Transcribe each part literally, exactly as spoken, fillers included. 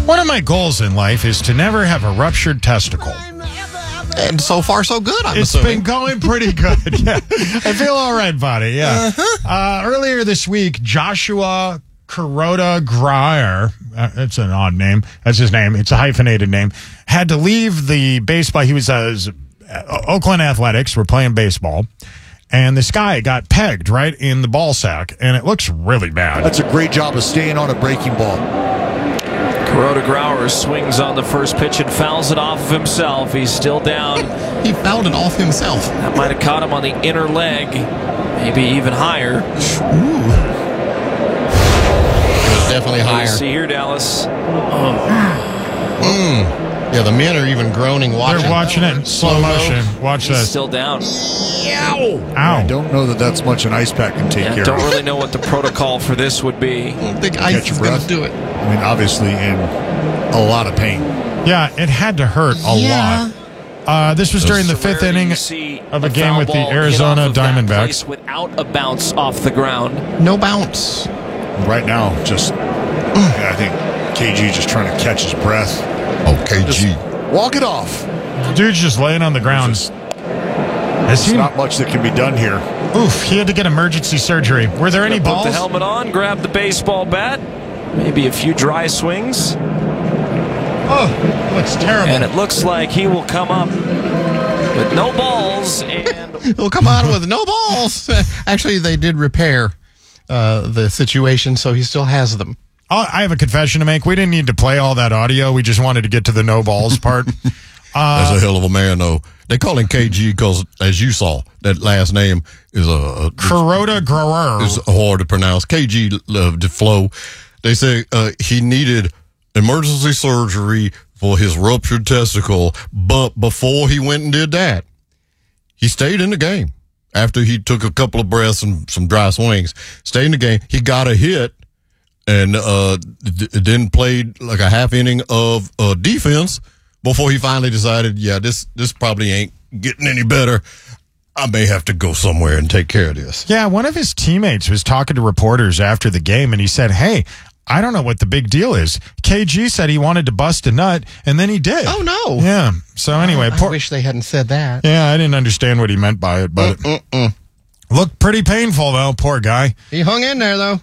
One of my goals in life is to never have a ruptured testicle. And so far, so good, I'm It's assuming. been going pretty good. Yeah. I feel all right about it, yeah. Uh-huh. Uh, earlier this week, Joshua Kuroda Graer, uh, that's an odd name. That's his name. It's a hyphenated name. Had to leave the baseball. He was uh, Oakland Athletics. Were playing baseball. And this guy got pegged right in the ball sack, and it looks really bad. That's a great job of staying on a breaking ball. Kuroda Graer swings on the first pitch and fouls it off of himself. He's still down. He fouled it off himself. That might have caught him on the inner leg, maybe even higher. Ooh. It was definitely higher. See here, Dallas. Mm. Yeah, the men are even groaning watching. They're watching it in slow motion. Watch He's this. still down. Ow. Ow. I don't know that that's much an ice pack can take Yeah, care don't of. really know what the protocol for this would be. I don't think ice Catch your is going breath. to do it. I mean, obviously in a lot of pain. Yeah, it had to hurt a Yeah. lot. Uh, this was during the It's fifth rare that inning you see of a a game foul with the ball hit Arizona off of that Diamondbacks. place without a bounce off the ground. No bounce. Right now, just, yeah, I think K G just trying to catch his breath. Oh, K G. Walk it off. Dude's just laying on the ground. Just, Has there's he? not much that can be done here. Oof, he had to get emergency surgery. Were there any Put balls? the helmet on, grab the baseball bat, maybe a few dry swings, Oh, looks terrible. and it looks like he will come up with no balls and He'll come out with no balls. Actually, they did repair uh, the situation, so he still has them. Oh, I have a confession to make. We didn't need to play all that audio. We just wanted to get to the no balls part. That's a hell of a man, though. They call him K G because, as you saw, that last name is a, a Kuroda Graer. is hard to pronounce. K G loved to flow. They say uh, he needed emergency surgery for his ruptured testicle, but before he went and did that, he stayed in the game. After he took a couple of breaths and some dry swings, stayed in the game. He got a hit and uh, d- then played like a half inning of uh, defense before he finally decided, yeah, this this probably ain't getting any better. I may have to go somewhere and take care of this. Yeah, one of his teammates was talking to reporters after the game, and he said, hey, I don't know what the big deal is. K G said he wanted to bust a nut, and then he did. Oh, no. Yeah. So anyway, I poor, wish they hadn't said that. yeah, I didn't understand what he meant by it, but it Mm-mm. looked pretty painful, though. Poor guy. He hung in there, though.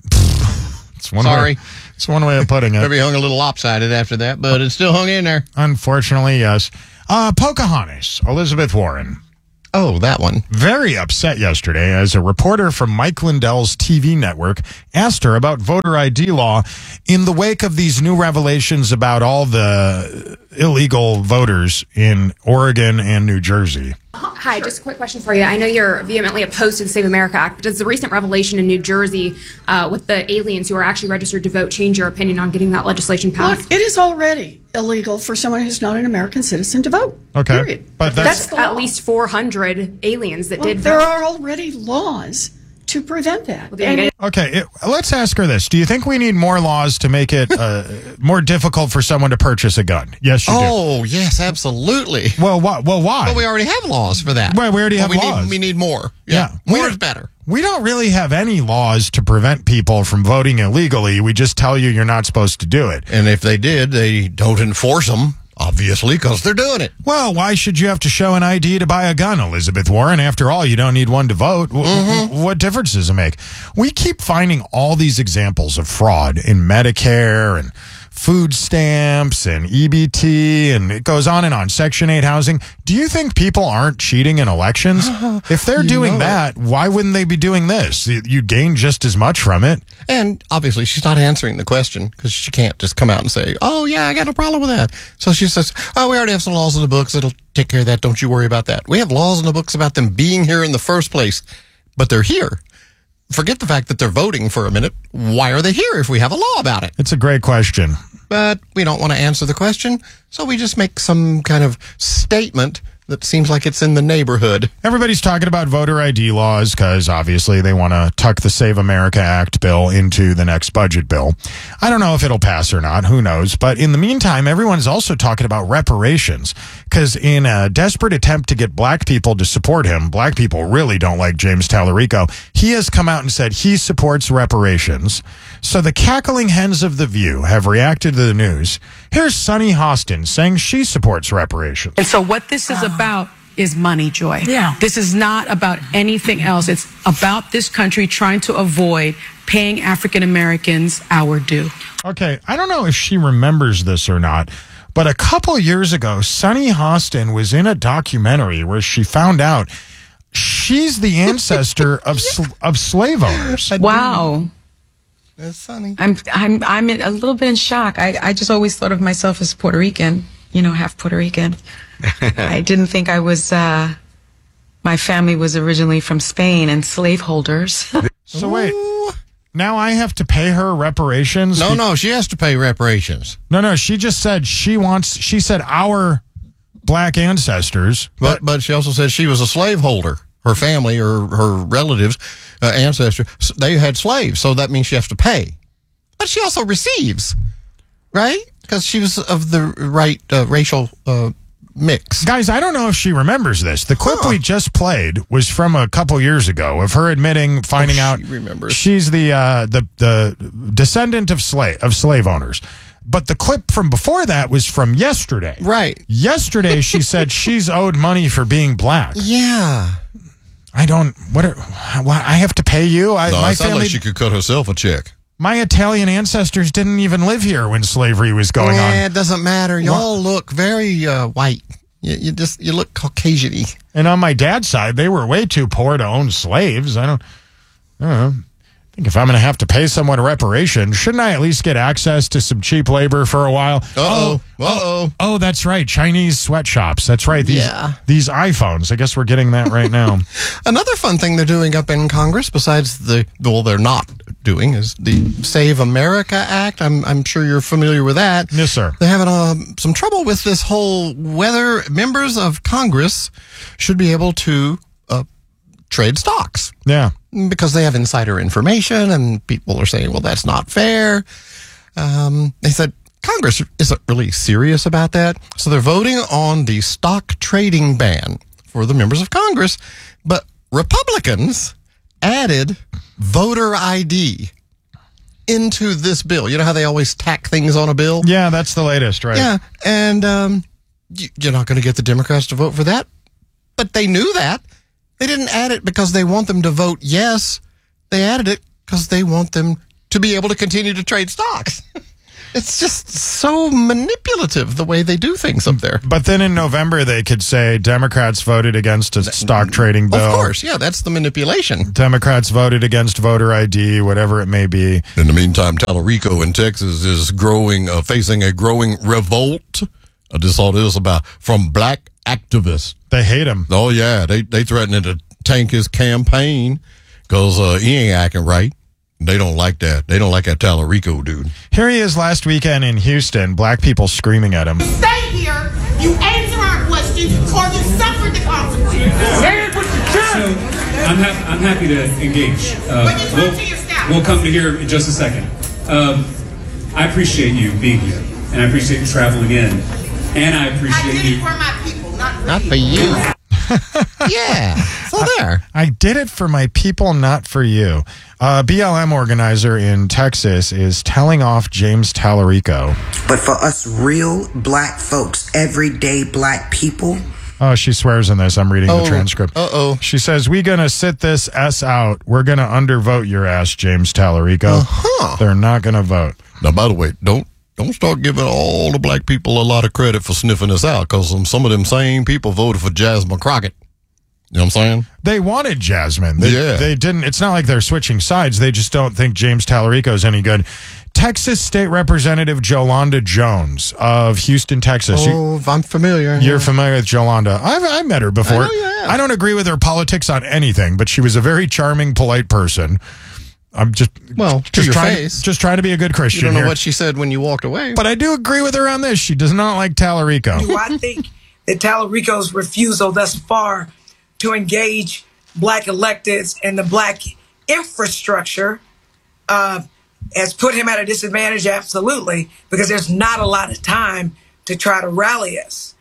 It's one Sorry. Way, it's one way of putting it. Maybe hung a little lopsided after that, but it still hung in there. Unfortunately, yes. Uh, Pocahontas, Elizabeth Warren. Oh, that one. Very upset yesterday as a reporter from Mike Lindell's T V network asked her about voter I D law in the wake of these new revelations about all the illegal voters in Oregon and New Jersey. Hi, just a quick question for you. I know you're vehemently opposed to the Save America Act, but does the recent revelation in New Jersey uh, with the aliens who are actually registered to vote change your opinion on getting that legislation passed? Look, it is already illegal for someone who's not an American citizen to vote. Okay, Period. but That's, that's, the at law. least four hundred aliens that Well, did there vote. are already laws to prevent that. Well, then you And okay. It, let's ask her this: do you think we need more laws to make it uh, more difficult for someone to purchase a gun? Yes, you Oh, yes, absolutely. do. Well, why? Well, why? But we already have laws for that. Well, we already But have we laws. Need, we need more. Yeah. Yeah. We More don't- is better. We don't really have any laws to prevent people from voting illegally. We just tell you you're not supposed to do it. And if they did, they don't enforce them, obviously, because they're doing it. Well, why should you have to show an I D to buy a gun, Elizabeth Warren? After all, you don't need one to vote. W- Mm-hmm. What difference does it make? We keep finding all these examples of fraud in Medicare and food stamps and E B T, and it goes on and on. Section eight housing. Do you think people aren't cheating in elections? If they're You doing know that, why wouldn't they be doing this? You you gain just as much from it. And obviously, she's not answering the question because she can't just come out and say, oh, yeah, I got no problem with that. So she says, oh, we already have some laws in the books that'll take care of that. Don't you worry about that. We have laws in the books about them being here in the first place, but they're here. Forget the fact that they're voting for a minute. Why are they here if we have a law about it? It's a great question. But we don't want to answer the question, so we just make some kind of statement that seems like it's in the neighborhood. Everybody's talking about voter I D laws because obviously they want to tuck the Save America Act bill into the next budget bill. I don't know if it'll pass or not. Who knows? But in the meantime, everyone's also talking about reparations because in a desperate attempt to get black people to support him, black people really don't like James Tallarico. He has come out and said he supports reparations. So the cackling hens of The View have reacted to the news. Here's Sunny Hostin saying she supports reparations. And so what this is about is money, Joy. Yeah. This is not about anything else. It's about this country trying to avoid paying African Americans our due. Okay, I don't know if she remembers this or not, but a couple years ago, Sunny Hostin was in a documentary where she found out she's the ancestor of sl- of slave owners. Wow. That's funny. I'm I'm I'm a little bit in shock. I, I just always thought of myself as Puerto Rican, you know, half Puerto Rican. I didn't think I was uh my family was originally from Spain and slaveholders. So wait, now I have to pay her reparations? No, no, she has to pay reparations. No, no, she just said she wants, she said our black ancestors. But but she also said she was a slaveholder. Her family or her relatives, uh, ancestors, they had slaves, so that means she has to pay. But she also receives, right? Because she was of the right uh, racial uh, mix. Guys, I don't know if she remembers this. The clip Huh. we just played was from a couple years ago of her admitting, finding Oh, out she remembers. she's the uh, the the descendant of slave of slave owners. But the clip from before that was from yesterday. Right. Yesterday, she said she's owed money for being black. Yeah. I don't. What? Are, what I have to pay you? I, No, my it sounds family. like she could cut herself a check. My Italian ancestors didn't even live here when slavery was going Yeah, on. it doesn't matter. Y'all look very uh, white. You, you just you look Caucasian-y. And on my dad's side, they were way too poor to own slaves. I don't. I don't know. I think if I'm going to have to pay someone a reparation, shouldn't I at least get access to some cheap labor for a while? Uh-oh. Oh, Uh-oh. oh, that's right. Chinese sweatshops. That's right. These, Yeah. these iPhones. I guess we're getting that right now. Another fun thing they're doing up in Congress, besides the well, they're not doing, is the Save America Act. I'm I'm sure you're familiar with that. Yes, sir. They're having um, some trouble with this whole whether members of Congress should be able to uh, trade stocks Yeah. because they have insider information, and people are saying, well, that's not fair. Um, they said Congress isn't really serious about that, so they're voting on the stock trading ban for the members of Congress, but Republicans added voter I D into this bill. You know how they always tack things on a bill? Yeah, that's the latest, right? Yeah, and um, you, you're not going to get the Democrats to vote for that, but they knew that. They didn't add it because they want them to vote yes. They added it because they want them to be able to continue to trade stocks. It's just so manipulative the way they do things up there. But then in November, they could say Democrats voted against a stock trading bill. Of course, yeah, that's the manipulation. Democrats voted against voter I D, whatever it may be. In the meantime, Tallarico in Texas is growing, uh, facing a growing revolt. I just saw this about from black activists. They hate him. Oh yeah, they they threatening to tank his campaign because uh, he ain't acting right. They don't like that. They don't like that Tallarico dude. Here he is last weekend in Houston, black people screaming at him. Stay here, you answer our questions, or you suffer the consequences. Say it with your chest. So, I'm, ha- I'm happy to engage. Uh, When you talk we'll, to your staff. we'll come to here in just a second. Um, I appreciate you being here, and I appreciate you traveling in, and I I appreciate did you. it for my people, not for Not you. for you. Yeah, so there. I did it for my people, not for you. A B L M organizer in Texas is telling off James Tallarico. But for us real black folks, everyday black people, Oh, she swears in this. I'm reading Oh, the transcript. uh-oh. She says, we going to sit this S out. We're going to undervote your ass, James Tallarico. Uh-huh. They're not going to vote. Now, by the way, don't don't start giving all the black people a lot of credit for sniffing us out because um, some of them same people voted for Jasmine Crockett. You know what I'm saying? They wanted Jasmine. They, Yeah. they didn't. It's not like they're switching sides. They just don't think James Tallarico is any good. Texas State Representative Jolanda Jones of Houston, Texas. You- Oh, I'm familiar. You're familiar with Jolanda. I've, I've met her before. I know you have. I don't agree with her politics on anything, but she was a very charming, polite person. I'm just Well, to just your trying face. just trying to be a good You Christian don't know here. what she said when you walked away. But I do agree with her on this. She does not like Tallarico. Do I think that Tallarico's refusal thus far to engage black electeds and the black infrastructure uh, has put him at a disadvantage? Absolutely, because there's not a lot of time to try to rally us.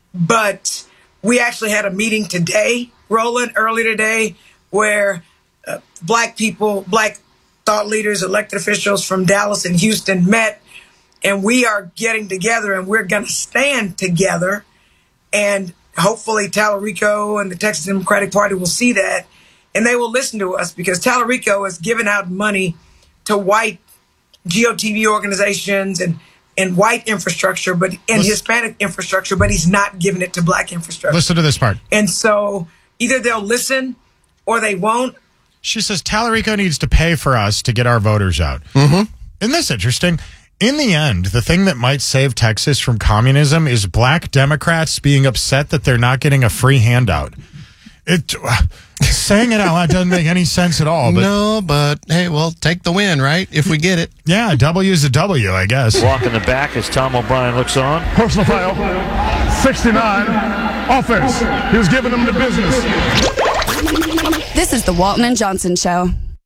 But we actually had a meeting today, Roland, early today, where uh, black people, black thought leaders, elected officials from Dallas and Houston met, and we are getting together, and we're going to stand together. And hopefully Tallarico and the Texas Democratic Party will see that, and they will listen to us, because Tallarico has given out money to white G O T V organizations and, and white infrastructure, but and listen, Hispanic infrastructure, but he's not giving it to black infrastructure. Listen to this part. And so either they'll listen or they won't. She says Tallarico needs to pay for us to get our voters out. Mm-hmm. Isn't this interesting? In the end, the thing that might save Texas from communism is black Democrats being upset that they're not getting a free handout. It uh, saying it out loud doesn't make any sense at all. But no, but hey, we'll take the win, right? If we get it. Yeah, W is a W, I guess. Walk in the back as Tom O'Brien looks on. Personal foul, sixty-nine, offense. He was giving them the business. This is the Walton and Johnson Show.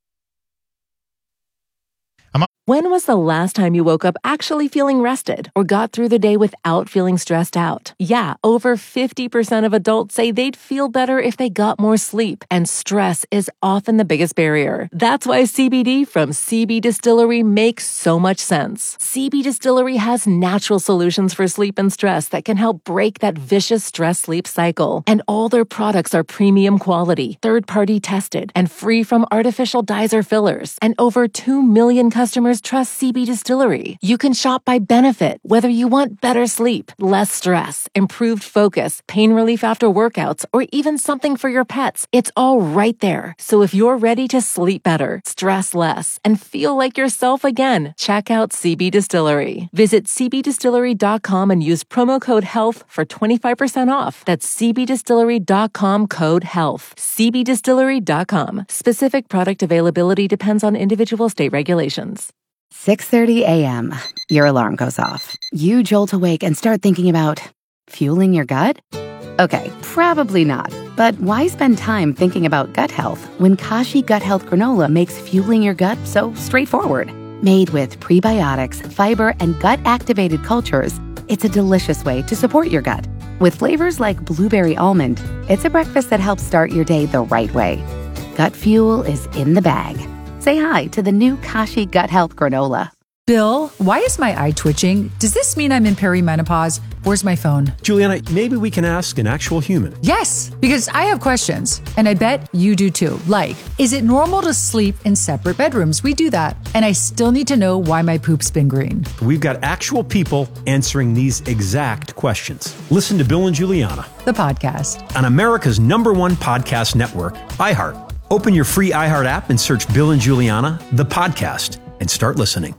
When was the last time you woke up actually feeling rested or got through the day without feeling stressed out? Yeah, over fifty percent of adults say they'd feel better if they got more sleep, and stress is often the biggest barrier. That's why C B D from C B Distillery makes so much sense. C B Distillery has natural solutions for sleep and stress that can help break that vicious stress-sleep cycle. And all their products are premium quality, third-party tested, and free from artificial dyes or fillers. And over two million customers trust C B Distillery. You can shop by benefit, whether you want better sleep, less stress, improved focus, pain relief after workouts, or even something for your pets. It's all right there. So if you're ready to sleep better, stress less, and feel like yourself again, check out C B Distillery. Visit c b distillery dot com and use promo code HEALTH for twenty-five percent off. That's c b distillery dot com code HEALTH. c b distillery dot com. Specific product availability depends on individual state regulations. six thirty a.m. Your alarm goes off. You jolt awake and start thinking about fueling your gut? Okay, probably not. But why spend time thinking about gut health when Kashi Gut Health Granola makes fueling your gut so straightforward? Made with prebiotics, fiber, and gut-activated cultures, it's a delicious way to support your gut. With flavors like blueberry almond, it's a breakfast that helps start your day the right way. Gut fuel is in the bag. Say hi to the new Kashi Gut Health Granola. Bill, why is my eye twitching? Does this mean I'm in perimenopause? Where's my phone? Juliana, maybe we can ask an actual human. Yes, because I have questions, and I bet you do too. Like, is it normal to sleep in separate bedrooms? We do that. And I still need to know why my poop's been green. We've got actual people answering these exact questions. Listen to Bill and Juliana, the podcast, on America's number one podcast network, iHeart. Open your free iHeart app and search Bill and Juliana, the podcast, and start listening.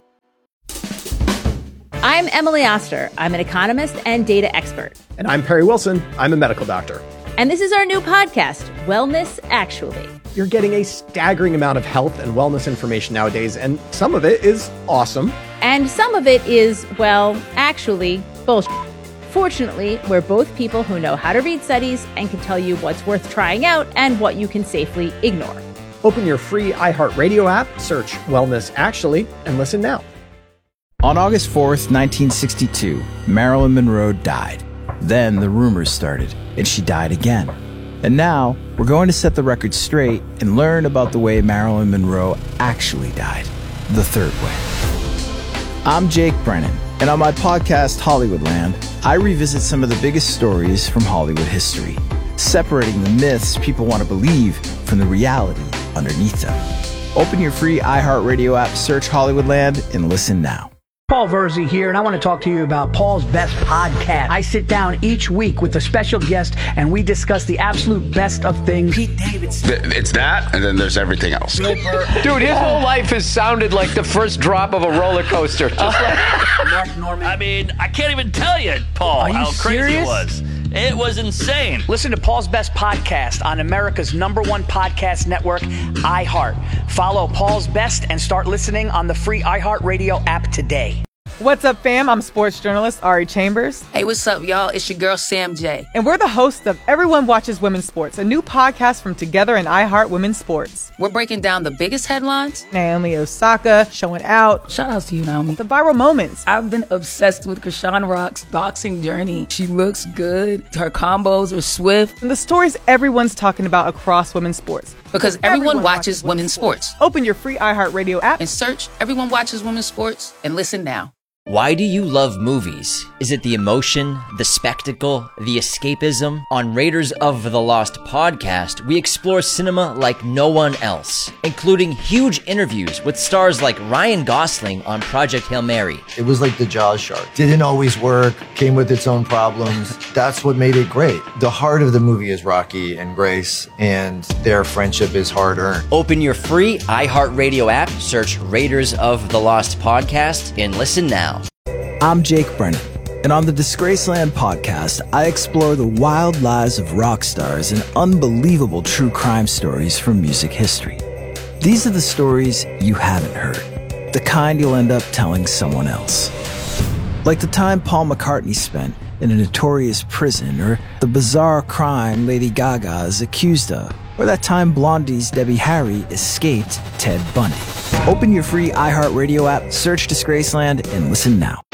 I'm Emily Oster. I'm an economist and data expert. And I'm Perry Wilson. I'm a medical doctor. And this is our new podcast, Wellness Actually. You're getting a staggering amount of health and wellness information nowadays, and some of it is awesome. And some of it is, well, actually, bullshit. Fortunately, we're both people who know how to read studies and can tell you what's worth trying out and what you can safely ignore. Open your free iHeartRadio app, search Wellness Actually, and listen now. On August fourth, nineteen sixty-two, Marilyn Monroe died. Then the rumors started, and she died again. And now, we're going to set the record straight and learn about the way Marilyn Monroe actually died, the third way. I'm Jake Brennan, and on my podcast, Hollywoodland, I revisit some of the biggest stories from Hollywood history, separating the myths people want to believe from the reality underneath them. Open your free iHeartRadio app, search Hollywoodland, and listen now. Paul Verzi here, and I want to talk to you about Paul's Best Podcast. I sit down each week with a special guest, and we discuss the absolute best of things. Pete Davidson. It's that, and then there's everything else. Dude, his whole life has sounded like the first drop of a roller coaster. Just like Mark Norman. I mean, I can't even tell you, Paul, how crazy serious? it was. It was insane. Listen to Paul's Best Podcast on America's number one podcast network, iHeart. Follow Paul's Best and start listening on the free iHeartRadio app today. What's up, fam? I'm sports journalist Ari Chambers. Hey, what's up, y'all? It's your girl, Sam J. And we're the hosts of Everyone Watches Women's Sports, a new podcast from Together and iHeart Women's Sports. We're breaking down the biggest headlines. Naomi Osaka showing out. Shout out to you, Naomi. The viral moments. I've been obsessed with Krishan Rock's boxing journey. She looks good. Her combos are swift. And the stories everyone's talking about across women's sports. Because everyone, everyone watches, watches women's sports. sports. Open your free iHeartRadio app and search Everyone Watches Women's Sports and listen now. Why do you love movies? Is it the emotion, the spectacle, the escapism? On Raiders of the Lost podcast, we explore cinema like no one else, including huge interviews with stars like Ryan Gosling on Project Hail Mary. It was like the Jaws shark. Didn't always work, came with its own problems. That's what made it great. The heart of the movie is Rocky and Grace, and their friendship is hard-earned. Open your free iHeartRadio app, search Raiders of the Lost podcast, and listen now. I'm Jake Brennan, and on the Disgraceland podcast, I explore the wild lives of rock stars and unbelievable true crime stories from music history. These are the stories you haven't heard, the kind you'll end up telling someone else. Like the time Paul McCartney spent in a notorious prison, or the bizarre crime Lady Gaga is accused of, or that time Blondie's Debbie Harry escaped Ted Bundy. Open your free iHeartRadio app, search Disgraceland, and listen now.